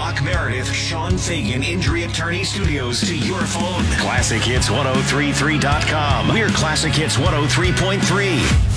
Brock Meredith, Sean Fagan Injury Attorney Studios to your phone. ClassicHits1033.com. We're Classic Hits 103.3.